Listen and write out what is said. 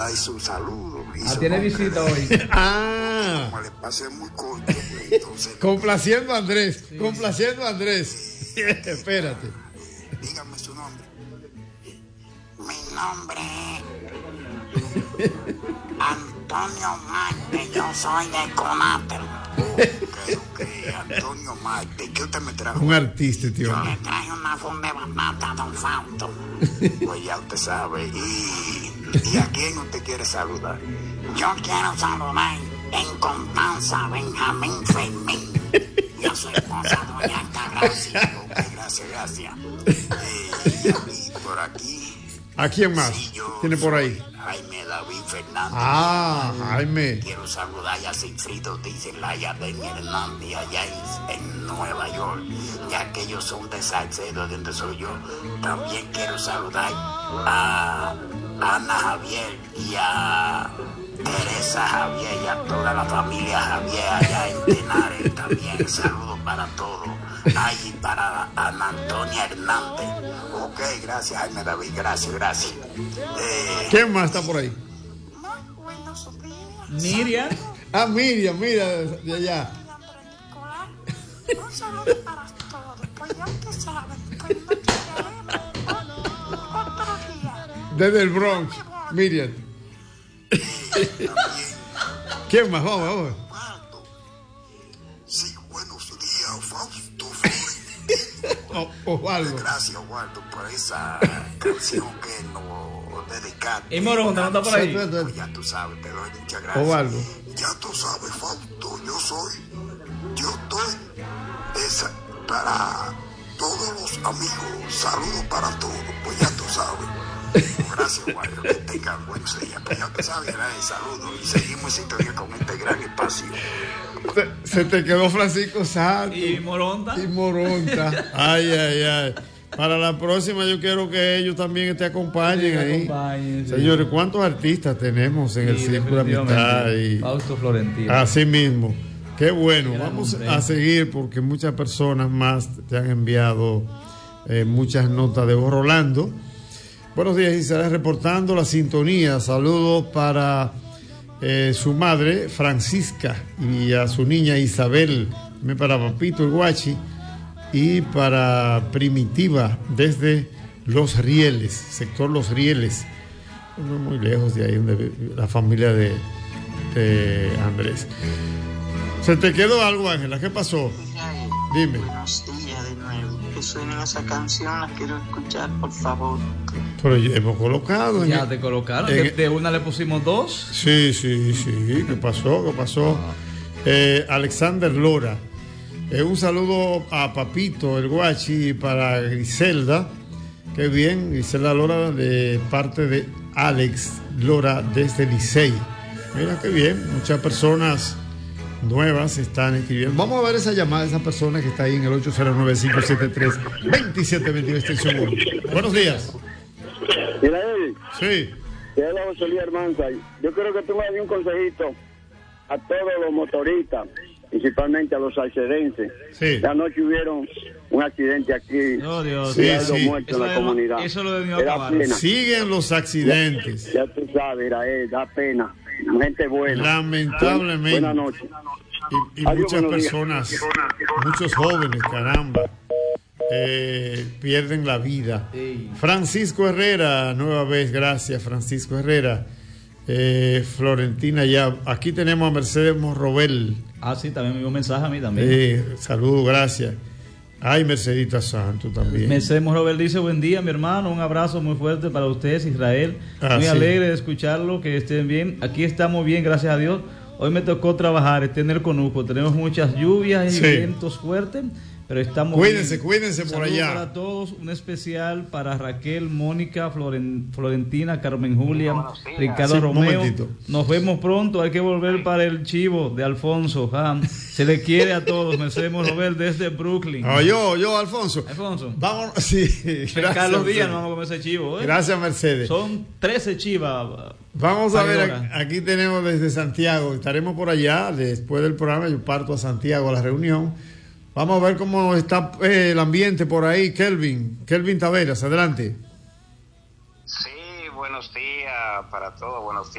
Ay, su saludo. Tiene visita hoy. Como le pasé muy corto, entonces. Complaciendo a Andrés. Sí. Complaciendo a Andrés. Espérate. Dígame su nombre. Mi nombre es Antonio Marte. Yo soy de Conate. Ok, Antonio Marte. ¿Qué usted me trajo? Un artista, tío. Yo le traje una funda de batata a Don Fausto. Pues ya usted sabe. ¿Y a quién usted quiere saludar? Yo quiero saludar en Constanza Benjamín Fermín y a su esposa doña Altagracia. Ok, gracias. Y por aquí. ¿A quién más? Sí, tiene por ahí? Jaime David Fernández. Jaime. Quiero saludar a Sinfrido Dicelaya de Hernández allá en Nueva York, ya que ellos son de Salcedo, de donde soy yo. También quiero saludar a Ana Javier y a Teresa Javier y a toda la familia Javier allá en Tenares. También saludos para todos. Ahí para Ana Antonia Hernández. Ok, gracias Jaime David, gracias. ¿Quién más está por ahí? Miriam. Miriam, mira, de allá. Un saludo para todos, pues ya te saben, pues no te queremos otro día. Desde el Bronx, Miriam. ¿Quién más? Vamos. Sí, buenos días, Fausto. Osvaldo. Gracias, Osvaldo, por esa canción que nos dedicaste. Y Moronta, ¿no está por ahí? Pues ya tú sabes, te doy muchas gracias. Osvaldo. Ya tú sabes, Fausto, yo estoy para todos los amigos. Saludos para todos, pues ya tú sabes. Gracias, Osvaldo, que tengan buenos días. Pues ya tú sabes, saludos y seguimos en sintonía con este gran espacio. Se te quedó Francisco Santos. Y Moronta. Ay. Para la próxima yo quiero que ellos también te acompañen ahí. Señores, ¿cuántos artistas tenemos en el Círculo de Amistad? Fausto Florentino. Así mismo. Qué bueno. Vamos a seguir porque muchas personas más te han enviado muchas notas de voz. Rolando. Buenos días, Isabel, reportando la sintonía. Saludos para su madre, Francisca, y a su niña Isabel, para Papito el Guachi, y para Primitiva, desde Los Rieles, sector Los Rieles, no muy lejos de ahí, donde la familia de Andrés. ¿Se te quedó algo, Ángela? ¿Qué pasó? Dime. Buenos días de nuevo. Que suene esa canción, la quiero escuchar, por favor. Pero hemos colocado. Ya te colocaron. De una le pusimos dos. Sí. ¿Qué pasó? Alexander Lora. Un saludo a Papito, el Guachi, y para Griselda. Qué bien, Griselda Lora, de parte de Alex Lora desde Licey. Mira qué bien, muchas personas nuevas están escribiendo. Vamos a ver esa llamada de esa persona que está ahí en el 809-573-2722 extensión 1. Buenos días. Mira, Eddie. Sí. Te habla José Luis Hermanza. Yo creo que tú me das un consejito a todos los motoristas, principalmente a los salcedenses. Sí. La noche hubieron un accidente aquí. Oh, Dios. Sí. Muertos en la comunidad. Eso lo debió acabar. Siguen los accidentes. Ya tú sabes, da pena. Gente buena. Lamentablemente. Buenas noches. Y muchas personas, muchos jóvenes, caramba, pierden la vida. Francisco Herrera, nueva vez, gracias Francisco Herrera. Florentina, ya aquí tenemos a Mercedes Morrobel. Sí, también me dio un mensaje a mí también. Saludos, gracias. Ay, Mercedita Santo también. Mercedes Morrobel dice: buen día, mi hermano, un abrazo muy fuerte para ustedes, Israel. Muy alegre de escucharlo, que estén bien. Aquí estamos bien, gracias a Dios. Hoy me tocó trabajar, en el Conuco. Tenemos muchas lluvias y vientos fuertes, pero estamos Cuídense bien. Cuídense por allá. Para todos, un especial para Raquel, Mónica, Florentina, Carmen Julia, Ricardo Romeo. Nos vemos pronto, hay que volver para el chivo de Alfonso. Se le quiere a todos. Mercedes Morrobel desde Brooklyn. Yo, Alfonso. Vamos, sí. Gracias, Carlos Díaz, no vamos a comer ese chivo. Gracias, Mercedes. Son 13 chivas. Vamos a ver, aquí tenemos desde Santiago, estaremos por allá, después del programa yo parto a Santiago a la reunión. Vamos a ver cómo está el ambiente por ahí. Kelvin Taveras, adelante. Sí, buenos días para todos, buenos días.